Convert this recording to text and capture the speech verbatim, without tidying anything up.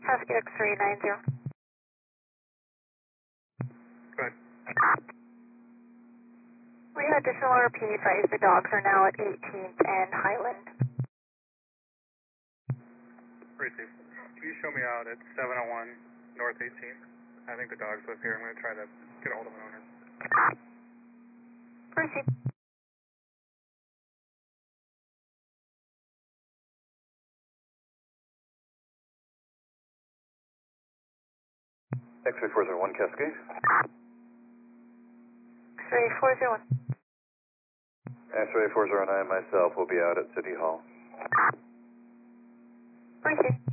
Husky X-ray nine zero. Go ahead. We have additional R P advised the dogs are now at eighteenth and Highland. Receive. Can you show me out at seven oh one North eighteenth? I think the dogs live here. I'm going to try to get a hold of an owner. Proceed. X-ray four zero one Cascade. X-ray four zero one. X-ray four zero nine myself will be out at City Hall. Proceed.